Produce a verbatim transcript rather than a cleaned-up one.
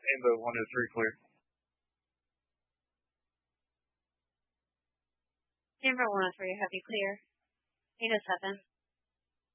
Invo one oh three clear. Denver one oh three, heavy clear. eight oh seven.